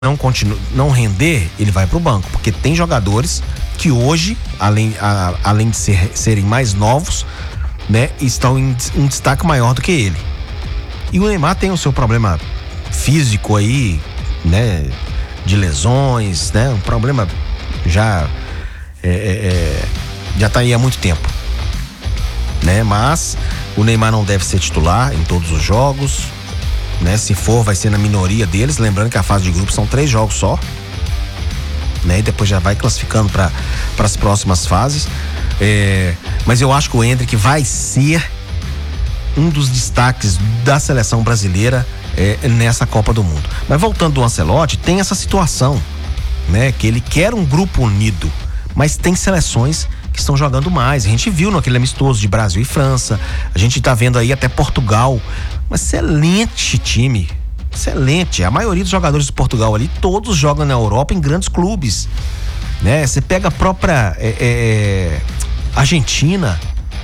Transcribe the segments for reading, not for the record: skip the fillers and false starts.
não render, ele vai pro banco, porque tem jogadores que hoje, além de serem mais novos, né, estão em um destaque maior do que ele. E o Neymar tem o seu problema físico aí, né, de lesões, né, um problema já tá aí há muito tempo, né, mas o Neymar não deve ser titular em todos os jogos, né? Se for, vai ser na minoria deles, lembrando que a fase de grupo são 3 jogos só, né? E depois já vai classificando para as próximas fases. Mas eu acho que o Endrick vai ser um dos destaques da seleção brasileira nessa Copa do Mundo. Mas voltando do Ancelotti, tem essa situação, né? Que ele quer um grupo unido, mas tem seleções que estão jogando mais. A gente viu naquele amistoso de Brasil e França, a gente tá vendo aí até Portugal, um excelente time, excelente. A maioria dos jogadores de Portugal ali, todos jogam na Europa em grandes clubes, né? Você pega a própria Argentina,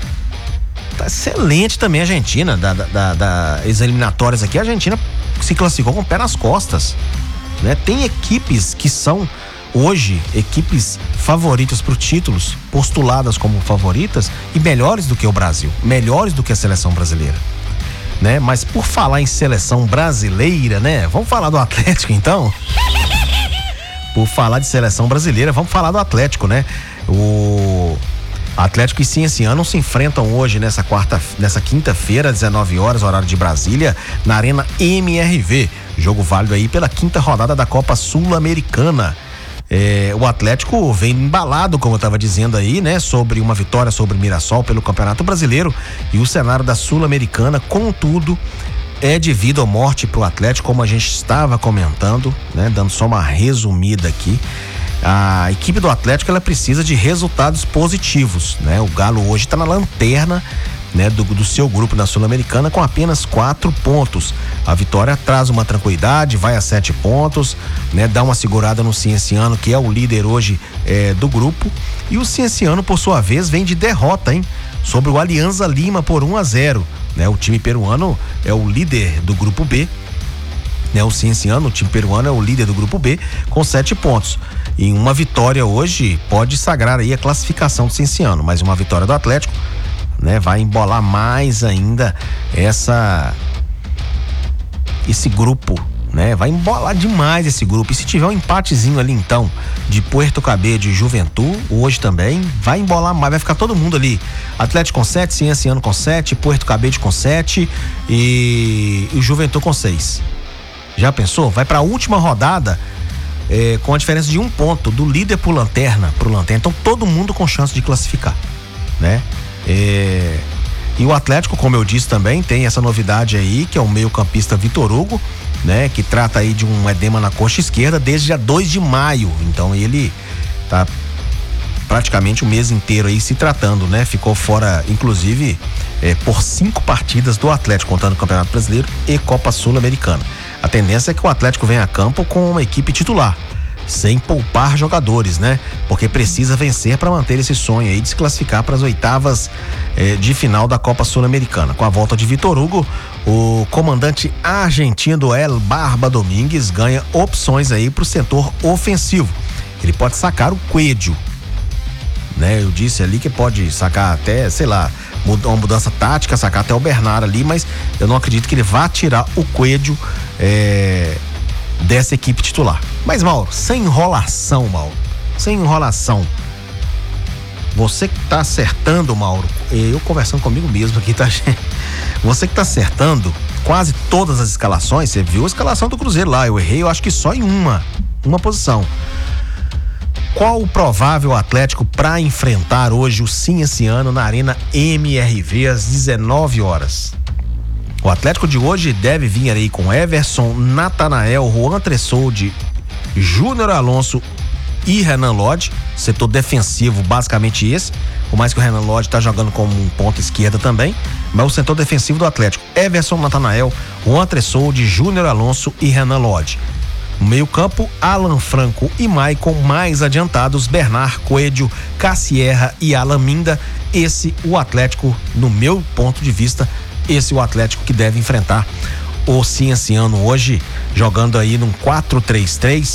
tá excelente também a Argentina, das eliminatórias aqui, a Argentina se classificou com o pé nas costas, né? Tem equipes que são hoje equipes favoritas para títulos, postuladas como favoritas e melhores do que o Brasil, melhores do que a seleção brasileira, né? Mas por falar em seleção brasileira, né? Vamos falar do Atlético então? Por falar de seleção brasileira, vamos falar do Atlético, né? O Atlético e Cienciano se enfrentam hoje nessa quinta-feira, 19 horas, horário de Brasília, na Arena MRV. Jogo válido aí pela 5ª rodada da Copa Sul-Americana. O Atlético vem embalado, como eu estava dizendo aí, né, sobre uma vitória sobre o Mirassol pelo Campeonato Brasileiro, e o cenário da Sul-Americana, contudo, é devido à morte pro Atlético, como a gente estava comentando, né, dando só uma resumida aqui. A equipe do Atlético, ela precisa de resultados positivos, né? O Galo hoje está na lanterna, né, do seu grupo na Sul-Americana com apenas 4 pontos. A vitória traz uma tranquilidade, vai a 7 pontos, né, dá uma segurada no Cienciano, que é o líder hoje do grupo. E o Cienciano, por sua vez, vem de derrota, hein, sobre o Alianza Lima por 1-0, né? O time peruano é o líder do grupo B, né? O Cienciano, o time peruano, é o líder do grupo B com 7 pontos. E uma vitória hoje pode sagrar aí a classificação do Cienciano, mas uma vitória do Atlético, né, vai embolar mais ainda esse grupo, né? Vai embolar demais esse grupo. E se tiver um empatezinho ali então de Puerto Cabello e Juventude hoje também, vai embolar mais, vai ficar todo mundo ali. Atlético com 7, Cienciano com 7, Puerto Cabello com 7 e o Juventude com 6. Já pensou? Vai para a última rodada com a diferença de 1 ponto do líder pro lanterna. Então todo mundo com chance de classificar, né? E o Atlético, como eu disse também, tem essa novidade aí, que é o meio-campista Vitor Hugo, né? Que trata aí de um edema na coxa esquerda desde dia 2 de maio. Então ele tá praticamente o mês inteiro aí se tratando, né? Ficou fora, inclusive, por 5 partidas do Atlético, contando o Campeonato Brasileiro e Copa Sul-Americana. A tendência é que o Atlético venha a campo com uma equipe titular, sem poupar jogadores, né? Porque precisa vencer para manter esse sonho aí de se classificar para as oitavas de final da Copa Sul-Americana. Com a volta de Vitor Hugo, o comandante argentino El Barba Domingues ganha opções aí para o setor ofensivo. Ele pode sacar o Coelho, né? Eu disse ali que pode sacar até, sei lá, uma mudança tática, sacar até o Bernard ali, mas eu não acredito que ele vá tirar o Coelho dessa equipe titular. Mas, Mauro, sem enrolação, você que tá acertando, Mauro, eu conversando comigo mesmo aqui, tá? Você que tá acertando quase todas as escalações, você viu a escalação do Cruzeiro lá, eu errei, eu acho que só em uma posição. Qual o provável Atlético para enfrentar hoje o Cienciano na Arena MRV às 19 horas? O Atlético de hoje deve vir aí com Everson, Natanael, Juan Tressoldi, Júnior Alonso e Renan Lodge. Setor defensivo basicamente esse, por mais que o Renan Lodge tá jogando como um ponta esquerda também, mas o setor defensivo do Atlético: Everson, Natanael, Juan Tressoldi, Júnior Alonso e Renan Lodge. No meio campo, Alan Franco e Maicon, mais adiantados, Bernard, Coelho, Cassierra e Alan Minda. Esse o Atlético, no meu ponto de vista, esse o Atlético que deve enfrentar o Cienciano hoje jogando aí num 4-3-3,